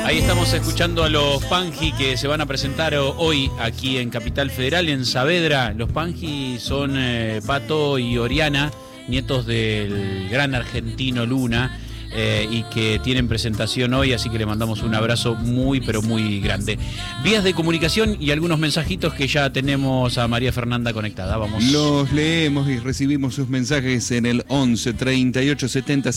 Ahí estamos escuchando a los Panji que se van a presentar hoy aquí en Capital Federal, en Saavedra. Los Panji son Pato y Oriana, nietos del gran argentino Luna, y que tienen presentación hoy, así que le mandamos un abrazo muy, pero muy grande. Vías de comunicación y algunos mensajitos que ya tenemos a María Fernanda conectada. Vamos. Los leemos y recibimos sus mensajes en el 11 38 70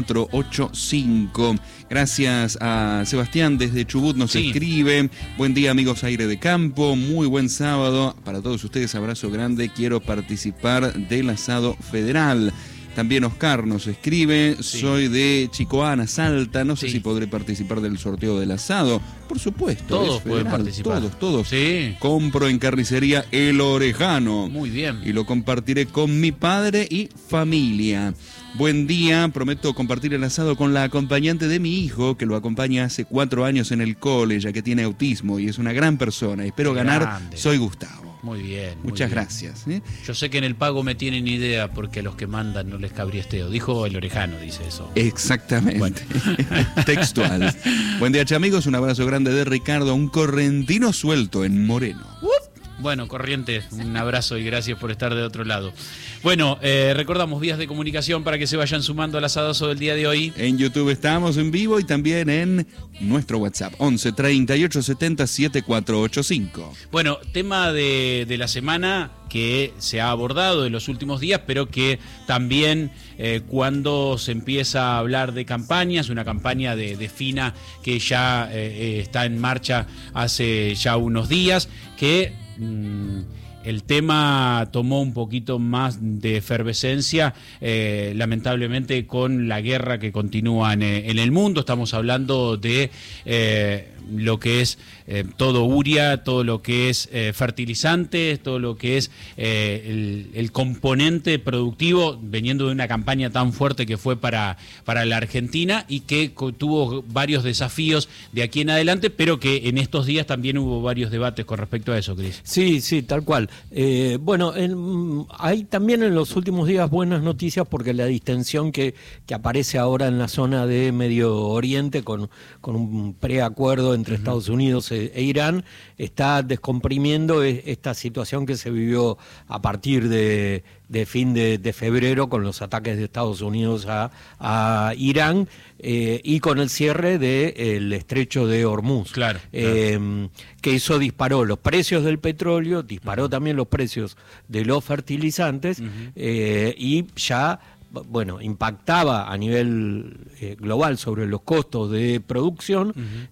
7485. Gracias a Sebastián desde Chubut nos escribe. Buen día, amigos Aire de Campo, muy buen sábado para todos ustedes, abrazo grande, quiero participar del asado federal. También Oscar nos escribe, soy de Chicoana, Salta, no sé si podré participar del sorteo del asado. Por supuesto. Todos pueden participar. Todos. Sí. Compro en carnicería El Orejano. Muy bien. Y lo compartiré con mi padre y familia. Buen día, prometo compartir el asado con la acompañante de mi hijo, que lo acompaña hace 4 años en el cole, ya que tiene autismo y es una gran persona. Espero ganar, soy Gustavo. Muy bien. Muchas gracias. Yo sé que en el pago me tienen idea porque a los que mandan no les cabriesteo. Dijo El Orejano, dice eso. Exactamente. Bueno. Textual. Buen día, amigos. Un abrazo grande de Ricardo, un correntino suelto en Moreno. Bueno, Corrientes, un abrazo y gracias por estar de otro lado. Bueno, recordamos vías de comunicación para que se vayan sumando al asadazo del día de hoy. En YouTube estamos en vivo y también en nuestro WhatsApp, 11 38 70 7485. Bueno, tema de la semana que se ha abordado en los últimos días, pero que también cuando se empieza a hablar de campañas, una campaña de FINA que ya está en marcha hace ya unos días, que el tema tomó un poquito más de efervescencia, lamentablemente con la guerra que continúa en el mundo. Estamos hablando de lo que es todo urea, todo lo que es fertilizantes, todo lo que es el componente productivo, viniendo de una campaña tan fuerte que fue para la Argentina y que tuvo varios desafíos de aquí en adelante, pero que en estos días también hubo varios debates con respecto a eso, Cris. Sí, tal cual. Bueno, hay también en los últimos días buenas noticias porque la distensión que aparece ahora en la zona de Medio Oriente con un preacuerdo entre Estados Unidos e Irán está descomprimiendo esta situación que se vivió a partir de fin de febrero con los ataques de Estados Unidos a Irán y con el cierre del estrecho de Hormuz. Claro. Que eso disparó los precios del petróleo, disparó también los precios de los fertilizantes y ya impactaba a nivel global sobre los costos de producción.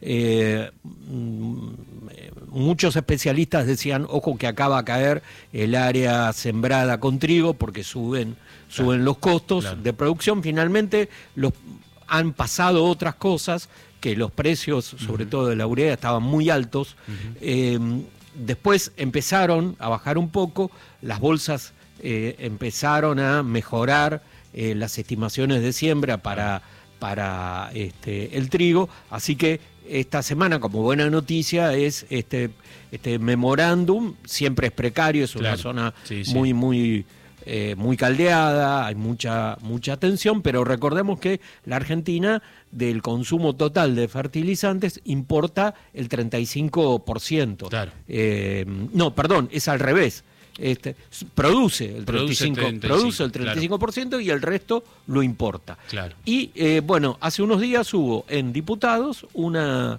Muchos especialistas decían, ojo que acaba a caer el área sembrada con trigo porque suben los costos de producción. Finalmente han pasado otras cosas, que los precios, sobre todo de la urea, estaban muy altos. Después empezaron a bajar un poco, las bolsas empezaron a mejorar las estimaciones de siembra para el trigo, así que esta semana, como buena noticia, es este memorándum. Siempre es precario, es una zona muy caldeada, hay mucha tensión, pero recordemos que la Argentina, del consumo total de fertilizantes, importa el 35%. Claro. No, perdón, es al revés. Produce el 35% y el resto lo importa. Claro. Y hace unos días hubo en diputados un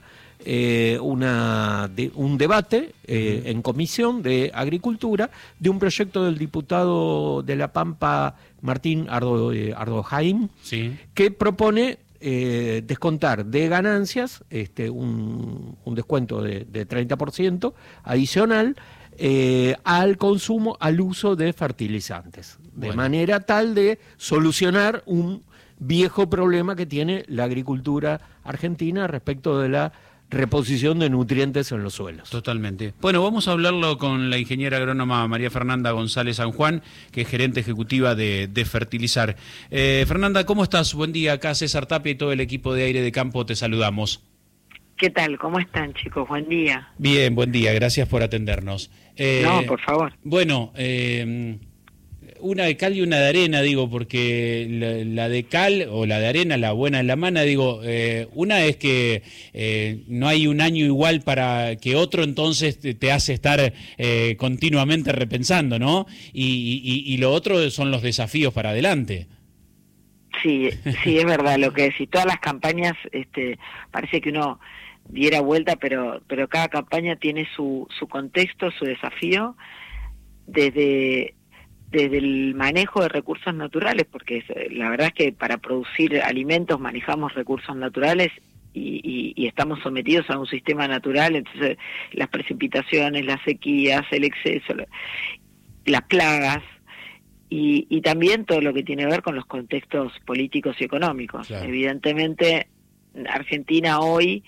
debate en Comisión de Agricultura de un proyecto del diputado de La Pampa, Martín Ardojaín, que propone descontar de ganancias un descuento de 30% adicional al consumo, al uso de fertilizantes, de manera tal de solucionar un viejo problema que tiene la agricultura argentina respecto de la reposición de nutrientes en los suelos. Totalmente. Bueno, vamos a hablarlo con la ingeniera agrónoma María Fernanda González San Juan, que es gerente ejecutiva de Fertilizar. Fernanda, ¿cómo estás? Buen día, acá César Tapia y todo el equipo de Aire de Campo te saludamos. ¿Qué tal? ¿Cómo están, chicos? Buen día. Bien, buen día. Gracias por atendernos. No, por favor. Bueno, una de cal y una de arena, digo, porque la de cal o la de arena, la buena en la mano, digo, una es que no hay un año igual para que otro, entonces te hace estar continuamente repensando, ¿no? Y lo otro son los desafíos para adelante. Sí, es verdad lo que decís. Todas las campañas, parece que uno diera vuelta, pero cada campaña tiene su contexto, su desafío, desde el manejo de recursos naturales, porque la verdad es que para producir alimentos manejamos recursos naturales y estamos sometidos a un sistema natural, entonces las precipitaciones, las sequías, el exceso, las plagas, y también todo lo que tiene que ver con los contextos políticos y económicos. Claro. Evidentemente, Argentina hoy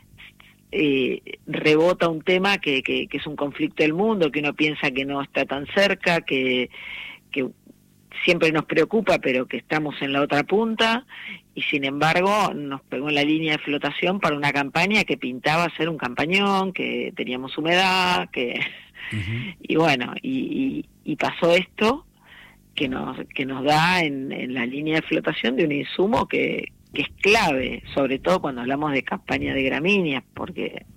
rebota un tema que es un conflicto del mundo, que uno piensa que no está tan cerca, que siempre nos preocupa, pero que estamos en la otra punta, y sin embargo nos pegó en la línea de flotación para una campaña que pintaba ser un campañón, que teníamos humedad, que y bueno, y pasó esto que nos da en la línea de flotación de un insumo que es clave, sobre todo cuando hablamos de campaña de gramíneas, porque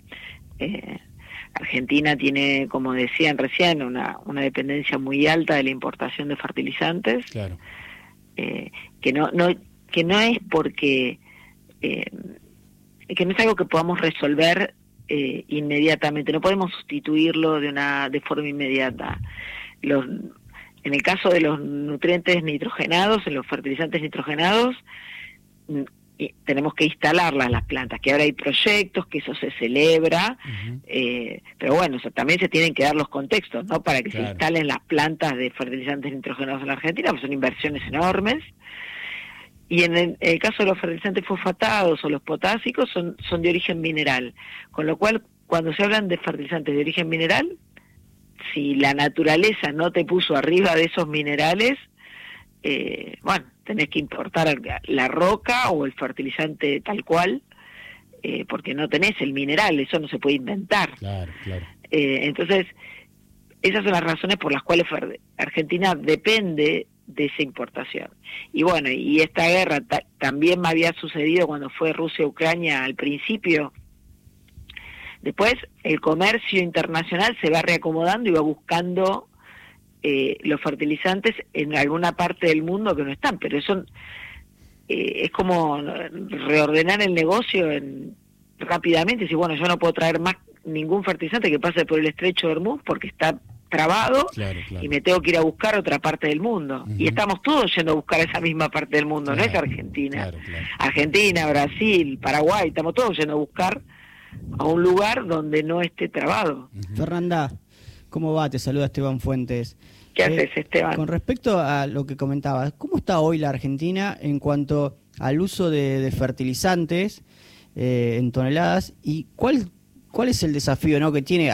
Argentina tiene, como decían recién, una dependencia muy alta de la importación de fertilizantes. Claro. Que no es porque que no es algo que podamos resolver inmediatamente, no podemos sustituirlo de forma inmediata. En el caso de los nutrientes nitrogenados, en los fertilizantes nitrogenados, tenemos que instalarlas las plantas, que ahora hay proyectos, que eso se celebra, pero bueno, también se tienen que dar los contextos, ¿no? Para que se instalen las plantas de fertilizantes nitrogenados en la Argentina, pues son inversiones enormes. Y en el caso de los fertilizantes fosfatados o los potásicos son de origen mineral, con lo cual cuando se hablan de fertilizantes de origen mineral, si la naturaleza no te puso arriba de esos minerales, bueno, tenés que importar la roca o el fertilizante tal cual, porque no tenés el mineral, eso no se puede inventar. Claro. Entonces, esas son las razones por las cuales Argentina depende de esa importación. Y bueno, y esta guerra también me había sucedido cuando fue Rusia-Ucrania al principio. Después, el comercio internacional se va reacomodando y va buscando los fertilizantes en alguna parte del mundo que no están, pero eso es como reordenar el negocio rápidamente. Si bueno, yo no puedo traer más ningún fertilizante que pase por el estrecho de Hormuz porque está trabado, claro. Y me tengo que ir a buscar otra parte del mundo. Y estamos todos yendo a buscar esa misma parte del mundo, no es Argentina. Claro. Argentina, Brasil, Paraguay, estamos todos yendo a buscar a un lugar donde no esté trabado. Fernanda, ¿cómo va? Te saluda Esteban Fuentes. ¿Qué haces, Esteban? Con respecto a lo que comentabas, ¿cómo está hoy la Argentina en cuanto al uso de fertilizantes en toneladas? ¿Y cuál es el desafío, ¿no?, que tiene?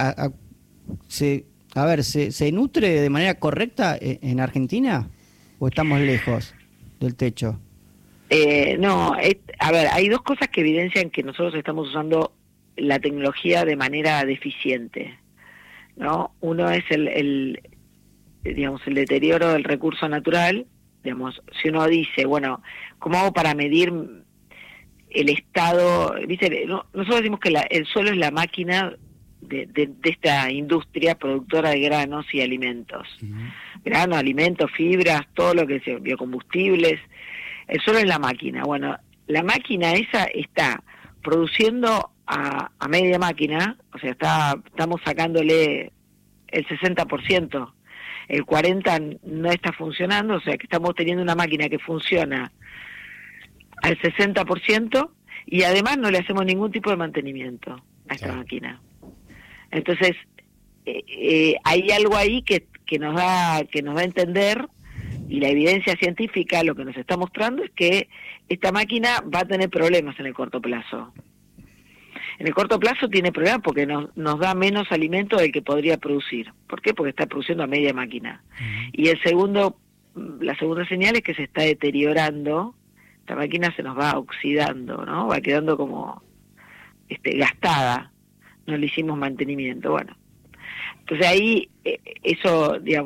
¿Se nutre de manera correcta en Argentina o estamos lejos del techo? No, a ver, hay dos cosas que evidencian que nosotros estamos usando la tecnología de manera deficiente, ¿no? Uno es el deterioro del recurso natural. Digamos, si uno dice, bueno, ¿cómo hago para medir el estado? ¿Viste? Nosotros decimos que el suelo es la máquina de esta industria productora de granos y alimentos. Granos, alimentos, fibras, todo lo que sea, biocombustibles. El suelo es la máquina. Bueno, la máquina esa está produciendo a media máquina, o sea, estamos sacándole el 60%, el 40% no está funcionando, o sea que estamos teniendo una máquina que funciona al 60% y además no le hacemos ningún tipo de mantenimiento a esta máquina. Entonces, hay algo ahí que nos da a entender, y la evidencia científica lo que nos está mostrando es que esta máquina va a tener problemas en el corto plazo. En el corto plazo tiene problemas porque nos da menos alimento del que podría producir. ¿Por qué? Porque está produciendo a media máquina. Y la segunda señal es que se está deteriorando, esta máquina se nos va oxidando, ¿no? Va quedando como gastada, no le hicimos mantenimiento. Bueno, entonces ahí eso, digamos,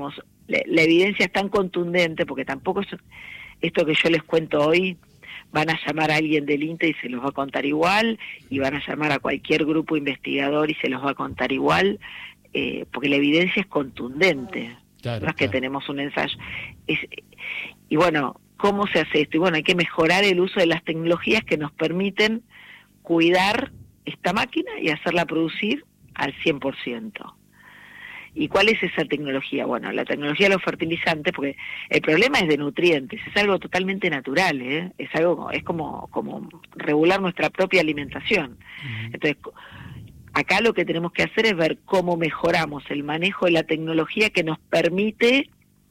la evidencia es tan contundente, porque tampoco es esto que yo les cuento hoy, van a llamar a alguien del INTE y se los va a contar igual, y van a llamar a cualquier grupo investigador y se los va a contar igual, porque la evidencia es contundente. Claro, no es que tenemos un ensayo. Y bueno, ¿cómo se hace esto? Y bueno, hay que mejorar el uso de las tecnologías que nos permiten cuidar esta máquina y hacerla producir al 100%. ¿Y cuál es esa tecnología? Bueno, la tecnología de los fertilizantes, porque el problema es de nutrientes, es algo totalmente natural, es como regular nuestra propia alimentación. Entonces, acá lo que tenemos que hacer es ver cómo mejoramos el manejo de la tecnología que nos permite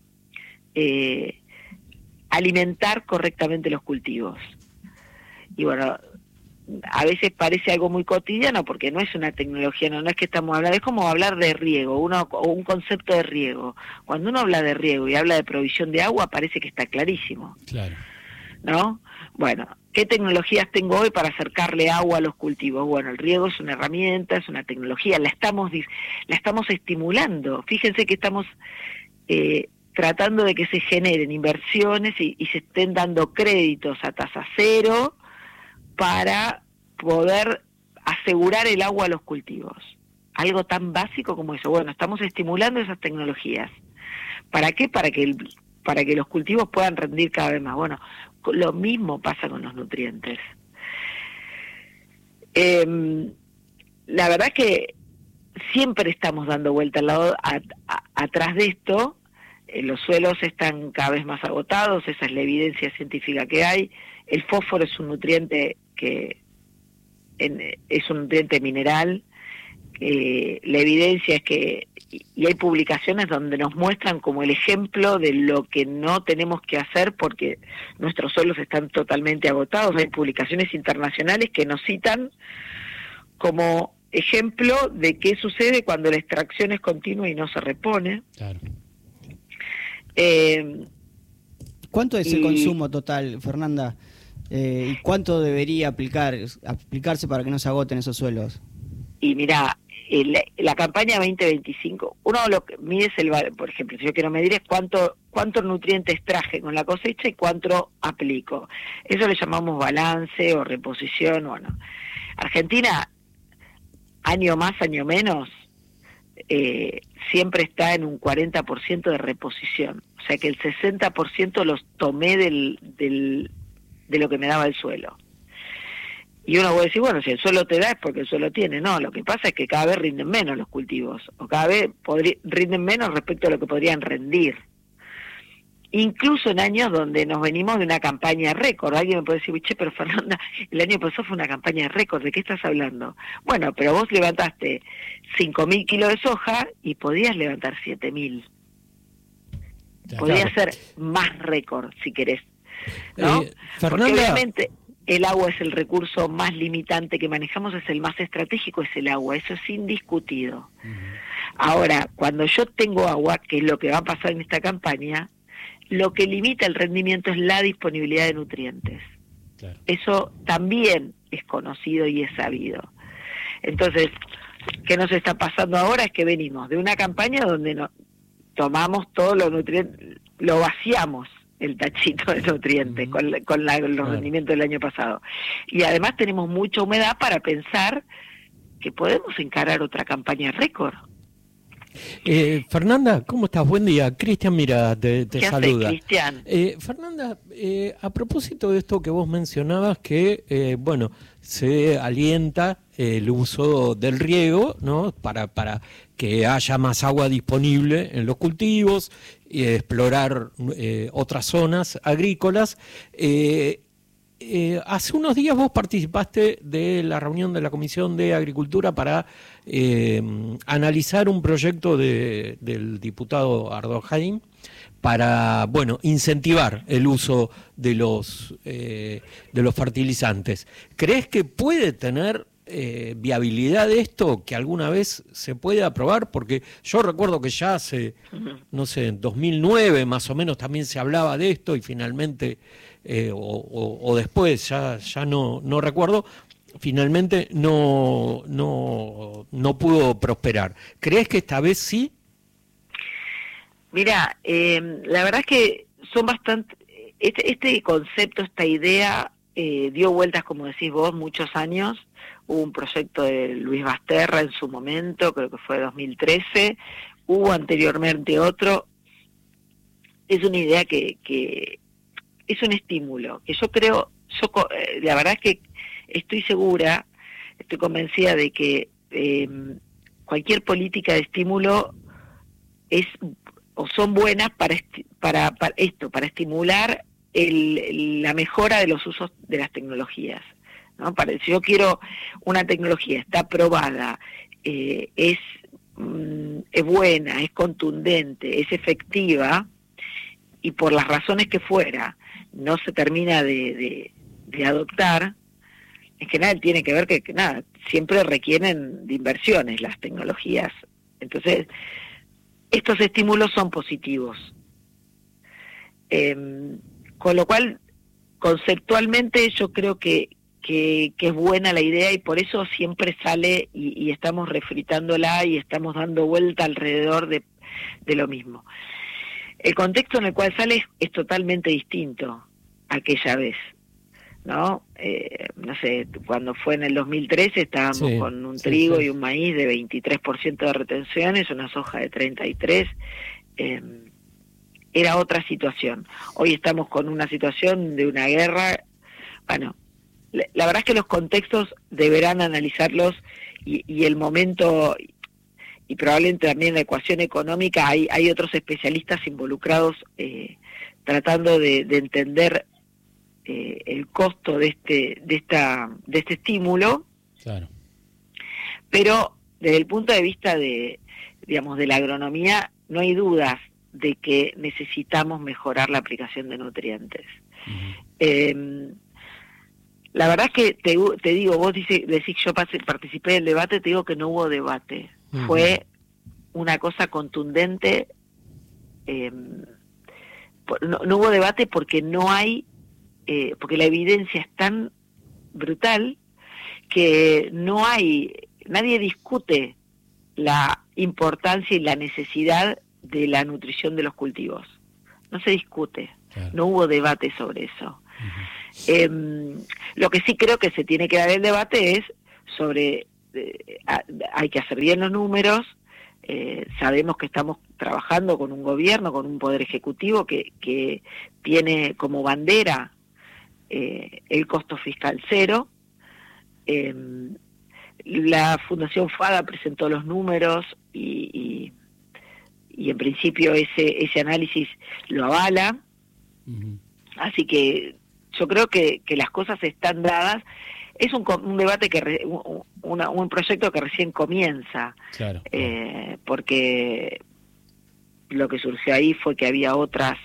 alimentar correctamente los cultivos. Y bueno, a veces parece algo muy cotidiano porque no es una tecnología, no es que estamos hablando, es como hablar de riego, o un concepto de riego. Cuando uno habla de riego y habla de provisión de agua, parece que está clarísimo. Claro. ¿No? Bueno, ¿qué tecnologías tengo hoy para acercarle agua a los cultivos? Bueno, el riego es una herramienta, es una tecnología, la estamos estimulando. Fíjense que estamos tratando de que se generen inversiones y se estén dando créditos a tasa cero para poder asegurar el agua a los cultivos. Algo tan básico como eso. Bueno, estamos estimulando esas tecnologías. ¿Para qué? Para que los cultivos puedan rendir cada vez más. Bueno, lo mismo pasa con los nutrientes. La verdad es que siempre estamos dando vuelta al lado atrás de esto. Los suelos están cada vez más agotados, esa es la evidencia científica que hay. El fósforo es un nutriente es un nutriente mineral. La evidencia es que, y hay publicaciones donde nos muestran como el ejemplo de lo que no tenemos que hacer porque nuestros suelos están totalmente agotados. Hay publicaciones internacionales que nos citan como ejemplo de qué sucede cuando la extracción es continua y no se repone. Claro. ¿Cuánto es el consumo total, Fernanda? ¿Y cuánto debería aplicarse para que no se agoten esos suelos? Y mira, la campaña 2025, uno lo que mide es por ejemplo, si yo quiero medir es cuántos nutrientes traje con la cosecha y cuánto aplico. Eso le llamamos balance o reposición. Bueno, Argentina, año más, año menos, siempre está en un 40% de reposición. O sea que el 60% los tomé de lo que me daba el suelo. Y uno puede decir, bueno, si el suelo te da es porque el suelo tiene. No, lo que pasa es que cada vez rinden menos los cultivos, o cada vez rinden menos respecto a lo que podrían rendir. Incluso en años donde nos venimos de una campaña récord. Alguien me puede decir, che, pero Fernanda, el año pasado fue una campaña récord, ¿de qué estás hablando? Bueno, pero vos levantaste 5.000 kilos de soja y podías levantar 7.000. Podía ser más récord, si querés, ¿no? Fernanda, porque obviamente el agua es el recurso más limitante que manejamos, es el más estratégico, es el agua, eso es indiscutido. Ahora, cuando yo tengo agua, que es lo que va a pasar en esta campaña, lo que limita el rendimiento es la disponibilidad de nutrientes. Claro. Eso también es conocido y es sabido. Entonces, ¿qué nos está pasando ahora? Es que venimos de una campaña donde tomamos todos los nutrientes, lo vaciamos el tachito de nutrientes con los rendimientos del año pasado. Y además tenemos mucha humedad para pensar que podemos encarar otra campaña récord. Fernanda, ¿cómo estás? Buen día. Cristian, mira, te saluda. Cristian? Fernanda, a propósito de esto que vos mencionabas, que bueno, se alienta el uso del riego, ¿no? Para que haya más agua disponible en los cultivos y explorar otras zonas agrícolas. Hace unos días vos participaste de la reunión de la Comisión de Agricultura para analizar un proyecto del diputado Ardo Jaim para, bueno, incentivar el uso de los fertilizantes. ¿Crees que puede tener viabilidad esto, que alguna vez se puede aprobar? Porque yo recuerdo que ya hace, no sé, en 2009 más o menos también se hablaba de esto y finalmente, o después, ya no recuerdo, finalmente no pudo prosperar. ¿Crees que esta vez sí? Mira, la verdad es que son bastante... Este concepto, esta idea, dio vueltas, como decís vos, muchos años. Hubo un proyecto de Luis Basterra en su momento, creo que fue 2013. Hubo anteriormente otro. Es una idea que es un estímulo, que yo creo, la verdad es que estoy segura, estoy convencida de que cualquier política de estímulo son buenas para estimular la mejora de los usos de las tecnologías, ¿no? Si yo quiero una tecnología, está probada, es buena, es contundente, es efectiva, y por las razones que fuera no se termina de adoptar, en general tiene que ver que siempre requieren de inversiones las tecnologías. Entonces, estos estímulos son positivos. Con lo cual, conceptualmente yo creo que es buena la idea, y por eso siempre sale y estamos refritándola y estamos dando vuelta alrededor de lo mismo. El contexto en el cual sale es totalmente distinto a aquella vez, ¿no? No sé, cuando fue en el 2013 estábamos con un trigo y un maíz de 23% de retenciones, una soja de 33%, era otra situación. Hoy estamos con una situación de una guerra. Bueno, la verdad es que los contextos deberán analizarlos, y el momento, y probablemente también la ecuación económica, hay otros especialistas involucrados tratando de entender el costo de este estímulo. Claro. Pero desde el punto de vista de la agronomía, no hay dudas de que necesitamos mejorar la aplicación de nutrientes. Uh-huh. La verdad es que te digo, vos decís yo participé del debate, te digo que no hubo debate. Uh-huh. Fue una cosa contundente. No hubo debate porque no hay, porque la evidencia es tan brutal que nadie discute la importancia y la necesidad de la nutrición de los cultivos. No se discute, claro. No hubo debate sobre eso. Uh-huh. Lo que sí creo que se tiene que dar el debate es sobre, hay que hacer bien los números. Sabemos que estamos trabajando con un gobierno, con un poder ejecutivo que tiene como bandera el costo fiscal cero. La Fundación FADA presentó los números y en principio ese análisis lo avala. Uh-huh. Así que yo creo que las cosas están dadas. Es un debate un proyecto que recién comienza. Claro. Porque lo que surgió ahí fue que había otros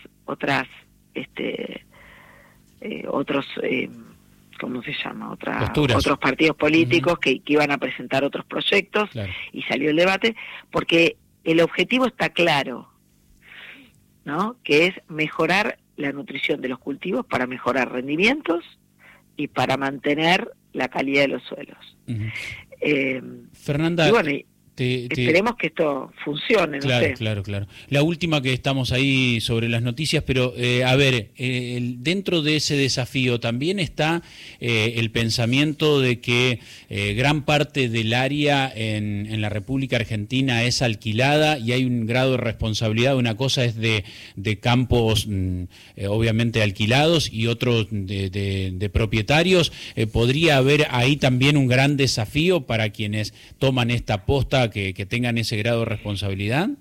¿cómo se llama? Otros partidos políticos. Uh-huh. que iban a presentar otros proyectos. Claro. Y salió el debate porque el objetivo está claro, ¿no? Que es mejorar la nutrición de los cultivos para mejorar rendimientos y para mantener la calidad de los suelos. Uh-huh. Fernanda, y bueno, esperemos que esto funcione, claro, no sé. Claro. La última, que estamos ahí sobre las noticias, pero a ver, dentro de ese desafío también está el pensamiento de que gran parte del área en la República Argentina es alquilada y hay un grado de responsabilidad. Una cosa es de campos obviamente alquilados y otros de propietarios. ¿Podría haber ahí también un gran desafío para quienes toman esta posta, que tengan ese grado de responsabilidad?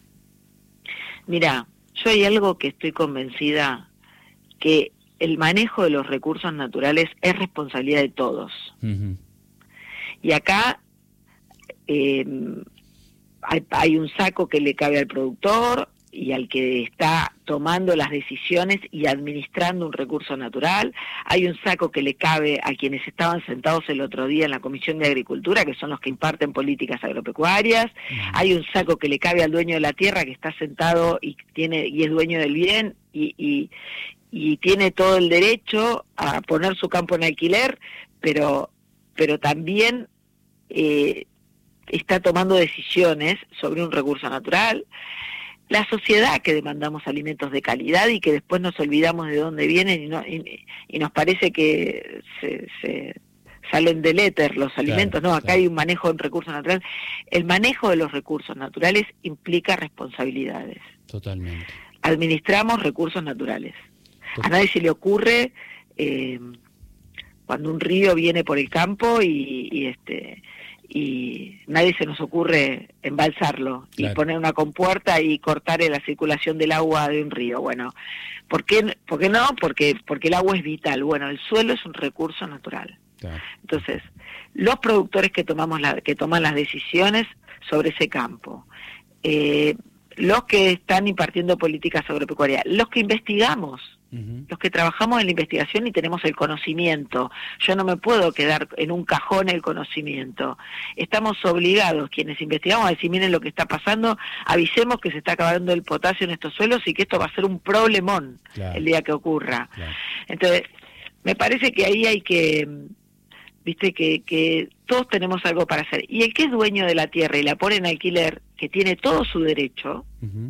Mira, yo hay algo que estoy convencida, que el manejo de los recursos naturales es responsabilidad de todos. Uh-huh. Y acá hay un saco que le cabe al productor y al que está tomando las decisiones y administrando un recurso natural. Hay un saco que le cabe a quienes estaban sentados el otro día en la Comisión de Agricultura, que son los que imparten políticas agropecuarias. Hay un saco que le cabe al dueño de la tierra, que está sentado y es dueño del bien y tiene todo el derecho a poner su campo en alquiler, pero también está tomando decisiones sobre un recurso natural. la sociedad que demandamos alimentos de calidad y que después nos olvidamos de dónde vienen y nos parece que se salen del éter los alimentos. No, acá hay un manejo de recursos naturales. El manejo de los recursos naturales implica responsabilidades. Totalmente. Administramos recursos naturales. A nadie se le ocurre cuando un río viene por el campo y nadie se nos ocurre embalsarlo y poner una compuerta y cortar la circulación del agua de un río. Bueno, ¿por qué no? Porque el agua es vital. Bueno, el suelo es un recurso natural. Claro. Entonces, los productores que toman las decisiones sobre ese campo, los que están impartiendo políticas agropecuarias, los que investigamos, los que trabajamos en la investigación y tenemos el conocimiento. Yo no me puedo quedar en un cajón el conocimiento. Estamos obligados, quienes investigamos, a decir, miren lo que está pasando, avisemos que se está acabando el potasio en estos suelos y que esto va a ser un problemón el día que ocurra. Claro. Entonces, me parece que ahí hay que, viste, que todos tenemos algo para hacer. Y el que es dueño de la tierra y la pone en alquiler, que tiene todo su derecho,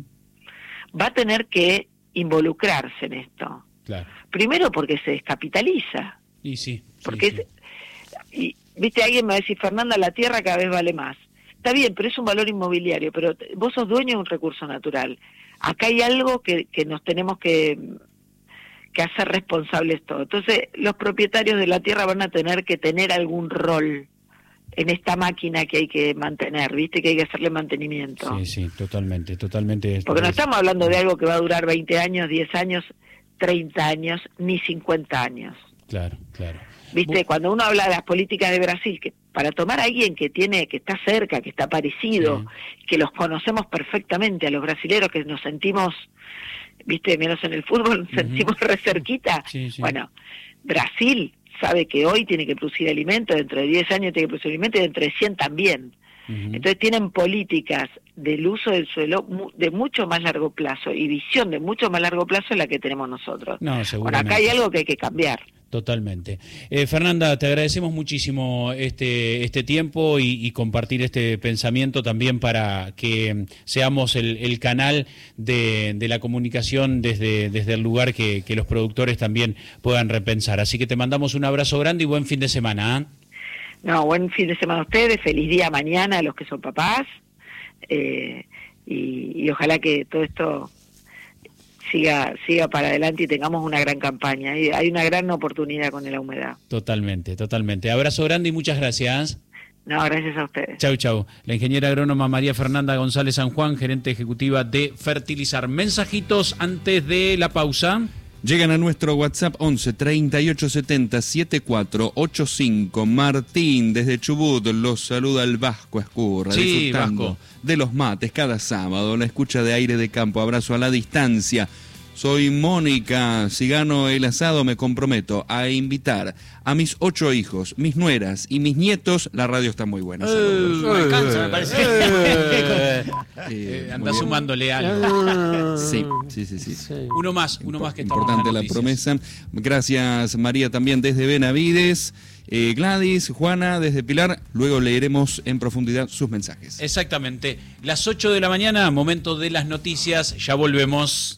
va a tener que involucrarse en esto. Claro. Primero porque se descapitaliza. Y sí. Porque y viste, alguien me va a decir, Fernanda, la tierra cada vez vale más. Está bien, pero es un valor inmobiliario, pero vos sos dueño de un recurso natural. Acá hay algo que nos tenemos que hacer responsables todos. Entonces, los propietarios de la tierra van a tener que tener algún rol en esta máquina que hay que mantener, ¿viste? Que hay que hacerle mantenimiento. Sí, totalmente. Porque no estamos hablando de algo que va a durar 20 años, 10 años, 30 años, ni 50 años. Claro. ¿Viste? Cuando uno habla de las políticas de Brasil, que para tomar a alguien que está cerca, que está parecido, que los conocemos perfectamente, a los brasileros que nos sentimos, ¿viste? Menos en el fútbol, nos sentimos re cerquita. Sí. Bueno, Brasil sabe que hoy tiene que producir alimentos, dentro de 10 años tiene que producir alimentos y dentro de 100 también. Entonces tienen políticas del uso del suelo de mucho más largo plazo y visión de mucho más largo plazo la que tenemos nosotros. Bueno, acá hay algo que hay que cambiar. Totalmente. Fernanda, te agradecemos muchísimo este tiempo y compartir este pensamiento también para que seamos el canal de la comunicación desde el lugar que los productores también puedan repensar. Así que te mandamos un abrazo grande y buen fin de semana. No, buen fin de semana a ustedes, feliz día mañana a los que son papás y ojalá que todo esto siga para adelante y tengamos una gran campaña. Hay una gran oportunidad con la humedad. Totalmente. Abrazo grande y muchas gracias. No, gracias a ustedes. Chau. La ingeniera agrónoma María Fernanda González San Juan, gerente ejecutiva de Fertilizar. Mensajitos antes de la pausa. Llegan a nuestro WhatsApp 11 38 70 7485. Martín desde Chubut los saluda el Vasco Escurra, disfrutando Vasco de los mates cada sábado, la escucha de Aire de Campo, abrazo a la distancia. Soy Mónica, si gano el asado me comprometo a invitar a mis 8 hijos, mis nueras y mis nietos. La radio está muy buena. No alcanza, me parece. Anda sumándole algo. Sí. Uno más que estamos. Importante la promesa. Gracias María también desde Benavides. Gladys, Juana desde Pilar, luego leeremos en profundidad sus mensajes. Exactamente. Las 8 de la mañana, momento de las noticias, ya volvemos.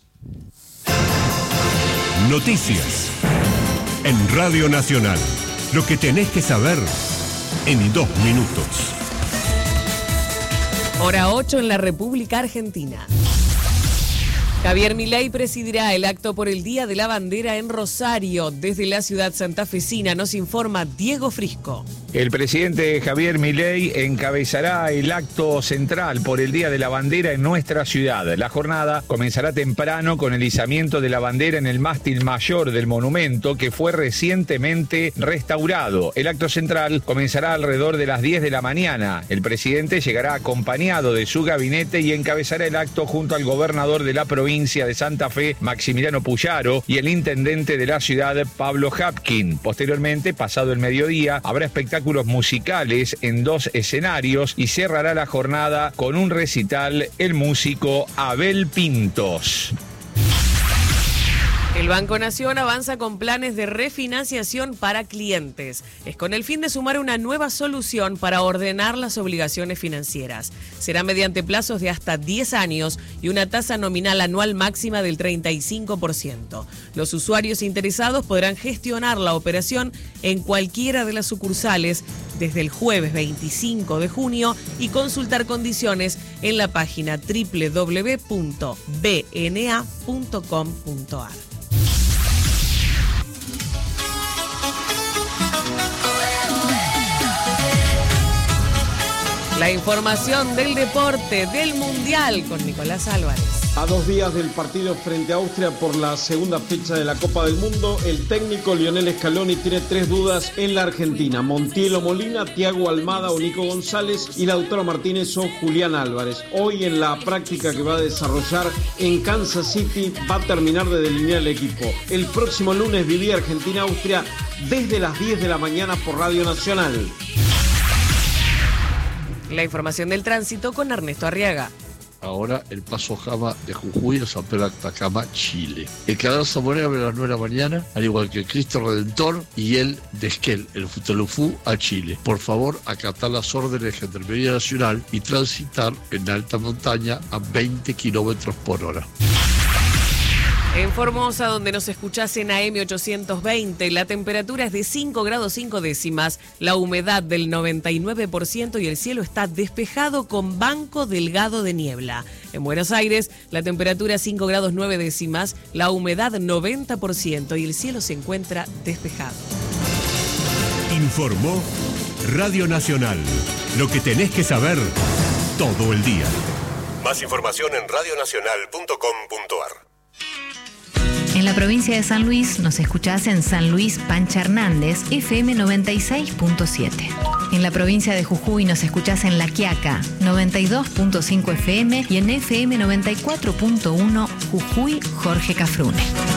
Noticias en Radio Nacional. Lo que tenés que saber en 2 minutos. Hora 8 en la República Argentina. Javier Milei presidirá el acto por el Día de la Bandera en Rosario. Desde la ciudad santafesina nos informa Diego Frisco. El presidente Javier Milei encabezará el acto central por el Día de la Bandera en nuestra ciudad. La jornada comenzará temprano con el izamiento de la bandera en el mástil mayor del monumento que fue recientemente restaurado. El acto central comenzará alrededor de las 10 de la mañana. El presidente llegará acompañado de su gabinete y encabezará el acto junto al gobernador de la provincia de Santa Fe, Maximiliano Puyaro, y el intendente de la ciudad, Pablo Hapkin. Posteriormente, pasado el mediodía, habrá espectáculos musicales en 2 escenarios y cerrará la jornada con un recital el músico Abel Pintos. El Banco Nación avanza con planes de refinanciación para clientes. Es con el fin de sumar una nueva solución para ordenar las obligaciones financieras. Será mediante plazos de hasta 10 años y una tasa nominal anual máxima del 35%. Los usuarios interesados podrán gestionar la operación en cualquiera de las sucursales desde el jueves 25 de junio y consultar condiciones en la página www.bna.com.ar. La información del deporte, del Mundial, con Nicolás Álvarez. A 2 días del partido frente a Austria por la segunda fecha de la Copa del Mundo, el técnico Lionel Scaloni tiene 3 dudas en la Argentina: Montiel o Molina, Thiago Almada o Nico González y Lautaro Martínez o Julián Álvarez. Hoy, en la práctica que va a desarrollar en Kansas City, va a terminar de delinear el equipo. El próximo lunes vivía Argentina-Austria desde las 10 de la mañana por Radio Nacional. La información del tránsito con Ernesto Arriaga. Ahora el paso Jama de Jujuy a San Pedro Atacama, Chile. El canal Zamoré abre a las 9 de la mañana, al igual que el Cristo Redentor y el de Esquel, el Futolufú, a Chile. Por favor, acatar las órdenes de Gendarmería Nacional y transitar en alta montaña a 20 kilómetros por hora. En Formosa, donde nos escuchás en AM 820, la temperatura es de 5 grados 5 décimas, la humedad del 99% y el cielo está despejado con banco delgado de niebla. En Buenos Aires, la temperatura 5 grados 9 décimas, la humedad 90% y el cielo se encuentra despejado. Informó Radio Nacional. Lo que tenés que saber todo el día. Más información en radionacional.com.ar. En la provincia de San Luis nos escuchás en San Luis Pancha Hernández, FM 96.7. En la provincia de Jujuy nos escuchás en La Quiaca, 92.5 FM y en FM 94.1 Jujuy Jorge Cafrune.